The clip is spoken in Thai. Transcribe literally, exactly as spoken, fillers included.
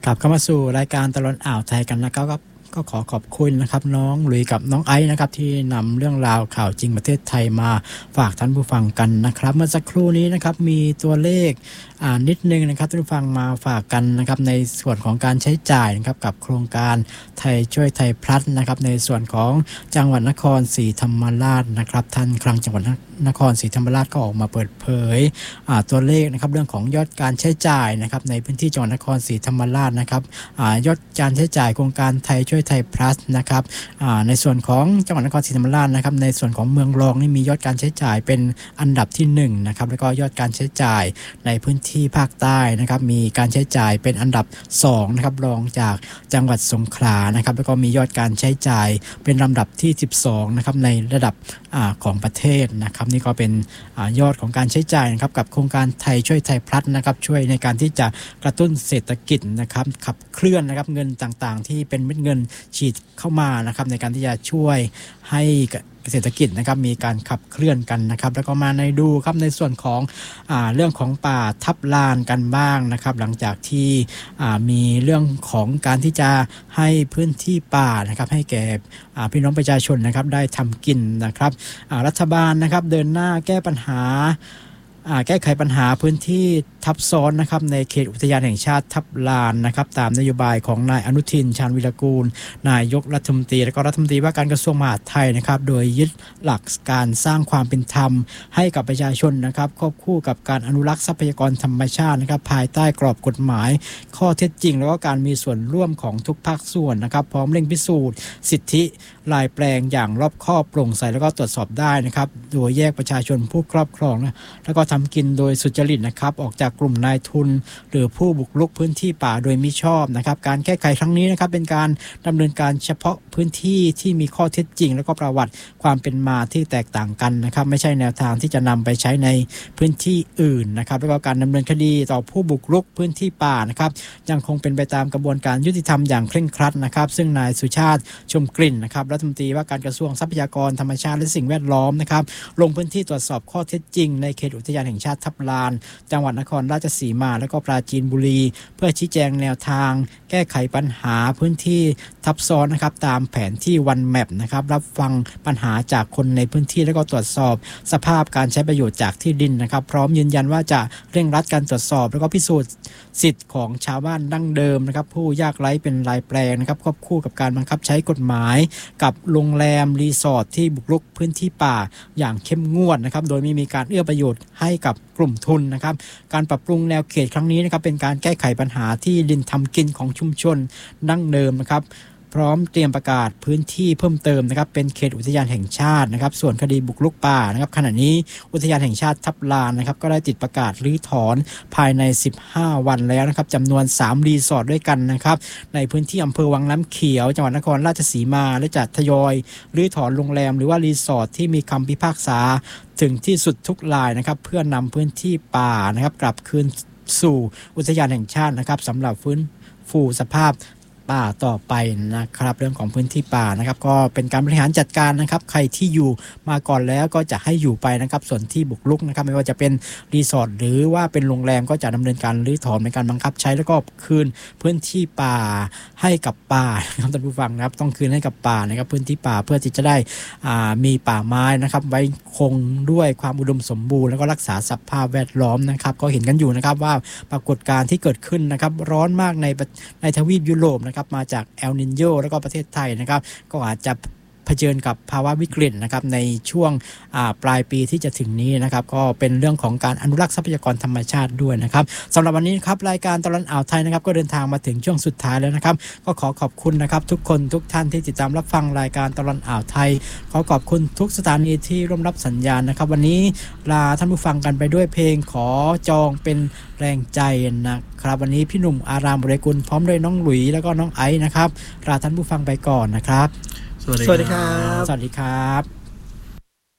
กลับเข้ามาสู่รายการตลอดอ่าวไทยกันนะครับก็ก็ขอขอบคุณนะครับน้องหลุยกับน้องไอซ์นะครับที่นำเรื่องราวข่าวจริงประเทศไทยมาฝากท่านผู้ฟังกันนะครับเมื่อสักครู่นี้นะครับมีตัวเลขอ่านิดนึงนะครับท่านผู้ฟังมาฝากกันนะครับในส่วนของการใช้จ่ายนะครับกับโครงการไทยช่วยไทยพลัสนะครับในส่วนของจังหวัดนครศรีธรรมราชนะครับท่านคลังจังหวัดนครศรีธรรมราชก็ออกมาเปิดเผยอ่าตัวเลขนะครับเรื่องของยอดการใช้จ่ายนะครับในพื้นที่จังหวัดนครศรีธรรมราชนะครับอ่ายอดการใช้จ่ายโครงการไทยช่วยไทยพลัสนะครับอ่าในส่วนของจังหวัดนครศรีธรรมราชนะครับในส่วนของเมืองรองนี่มียอดการใช้จ่ายเป็นอันดับที่หนึ่งนะครับแล้วก็ยอดการใช้จ่ายในพื้นที่ภาคใต้นะครับมีการใช้จ่ายเป็นอันดับสองนะครับรองจากจังหวัดสงขลานะครับแล้วก็มียอดการใช้จ่ายเป็นลำดับที่สิบสองนะครับในระดับอ่าของประเทศนะครับนี่ก็เป็นอ่ายอดของการใช้จ่ายนะครับกับโครงการไทยช่วยไทยพลัสนะครับช่วยในการที่จะกระตุ้นเศรษฐกิจนะครับขับเคลื่อนนะครับเงินต่างๆที่เป็นเม็ดเงินฉีดเข้ามานะครับในการที่จะช่วยให้เศรษฐกิจนะครับมีการขับเคลื่อนกันนะครับแล้วก็มาในดูครับในส่วนของอ่าเรื่องของป่าทับลานกันบ้างนะครับหลังจากที่อ่ามีเรื่องของการที่จะให้พื้นที่ป่านะครับให้แก่อ่าพี่น้องประชาชนนะครับได้ทำกินนะครับอ่ารัฐบาลนะครับเดินหน้าแก้ปัญหาแก้ไขปัญหาพื้นที่ทับซ้อนนะครับในเขตอุทยานแห่งชาติทับลานนะครับตามนโยบายของนายอนุทินชาญวิรากูลนายกรัฐมนตรีและก็รัฐมนตรีว่าการกระทรวงมหาดไทยนะครับโดยยึดหลักการสร้างความเป็นธรรมให้กับประชาชนนะครับควบคู่กับการอนุรักษ์ทรัพยากรธรรมชาตินะครับภายใต้กรอบกฎหมายข้อเท็จจริงแล้วก็การมีส่วนร่วมของทุกภาคส่วนนะครับพร้อมเร่งพิสูจน์สิทธิลายแปลงอย่างรอบคอบโปร่งใสแล้วก็ตรวจสอบได้นะครับโดยแยกประชาชนผู้ครอบครองนะแล้วก็ทำกินโดยสุจริตนะครับออกจากกลุ่มนายทุนหรือผู้บุกรุกพื้นที่ป่าโดยมิชอบนะครับการแก้ไขครั้งนี้นะครับเป็นการดำเนินการเฉพาะพื้นที่ที่มีข้อเท็จจริงแล้วก็ประวัติความเป็นมาที่แตกต่างกันนะครับไม่ใช่แนวทางที่จะนำไปใช้ในพื้นที่อื่นนะครับแล้วก็การดำเนินคดีต่อผู้บุกรุกพื้นที่ป่านะครับยังคงเป็นไปตามกระบวนการยุติธรรมอย่างเคร่งครัดนะครับซึ่งนายสุชาติชมกลิ่นนะครับรัฐมนตรีว่าการกระทรวงทรัพยากรธรรมชาติและสิ่งแวดล้อมนะครับลงพื้นที่ตรวจสอบข้อเท็จจริงในเขตอุทยานแห่งชาติทับลานจังหวัดนครราชสีมาและก็ปราจีนบุรีเพื่อชี้แจงแนวทางแก้ไขปัญหาพื้นที่ทับซ้อนนะครับตามแผนที่วันแมปนะครับรับฟังปัญหาจากคนในพื้นที่และก็ตรวจสอบสภาพการใช้ประโยชน์จากที่ดินนะครับพร้อมยืนยันว่าจะเร่งรัดการตรวจสอบแล้วก็พิสูจน์สิทธิ์ของชาวบ้านดั้งเดิมนะครับผู้ยากไร้เป็นรายแปลงนะครับควบคู่กับการบังคับใช้กฎหมายกับโรงแรมรีสอร์ทที่บุกรุกพื้นที่ป่าอย่างเข้มงวดนะครับโดยไม่มีการเอื้อประโยชน์ให้กับกลุ่มทุนนะครับการปรับปรุงแนวเขตครั้งนี้นะครับเป็นการแก้ไขปัญหาที่ดินทำกินของชุมชนดั้งเดิมนะครับพร้อมเตรียมประกาศพื้นที่เพิ่มเติมนะครับเป็นเขตอุทยานแห่งชาตินะครับส่วนคดีบุกรุกป่านะครับขณะนี้อุทยานแห่งชาติทับลานนะครับก็ได้ติดประกาศรื้อถอนภายในสิบห้าวันแล้วนะครับจำนวนสามรีสอร์ทด้วยกันนะครับในพื้นที่อำเภอวังน้ำเขียวจังหวัดนครราชสีมาและจะทยอยรื้อถอนโรงแรมหรือว่ารีสอร์ทที่มีคำพิพากษาถึงที่สุดทุกรายนะครับเพื่อนำพื้นที่ป่านะครับกลับคืนสู่อุทยานแห่งชาตินะครับสำหรับฟื้นฟูสภาพป่าต่อไปนะครับเรื่องของพื้นที่ป่านะครับก็เป็นการบริหารจัดการนะครับใครที่อยู่มาก่อนแล้วก็จะให้อยู่ไปนะครับส่วนที่บุกรุกนะครับไม่ว่าจะเป็นรีสอร์ทหรือว่าเป็นโรงแรมก็จะดำเนินการรื้อถอนในการบังคับใช้แล้วก็คืนพื้นที่ป่าให้กับป่านะครับท่านผู้ฟังนะครับต้องคืนให้กับป่านะครับพื้นที่ป่าเพื่อที่จะได้อ่ามีป่าไม้นะครับไว้คงด้วยความอุดมสมบูรณ์แล้วก็รักษาสภาพแวดล้อมนะครับก็เห็นกันอยู่นะครับว่าปรากฏการณ์ที่เกิดขึ้นนะครับร้อนมากในในทวีปยุโรปนะครับมาจากเอลนิโญแล้วก็ประเทศไทยนะครับก็อาจจะเผชิญกับภาวะวิกฤตนะครับในช่วงปลายปีที่จะถึงนี้นะครับก็เป็นเรื่องของการอนุรักษ์ทรัพยากรธรรมชาติด้วยนะครับสำหรับวันนี้ครับรายการตลอดอ่าวไทยนะครับก็เดินทางมาถึงช่วงสุดท้ายแล้วนะครับก็ขอขอบคุณนะครับทุกคนทุกท่านที่ติดตามรับฟังรายการตลอดอ่าวไทยขอขอบคุณทุกสถานีที่ร่วมรับสัญญาณนะครับวันนี้ลาท่านผู้ฟังกันไปด้วยเพลงขอจองเป็นแรงใจนะครับวันนี้พี่หนุ่มอารามบริกุลพร้อมด้วยน้องหลุยแล้วก็น้องไอซ์นะครับลาท่านผู้ฟังไปก่อนนะครับสวัสดีครับสวัสดีครับ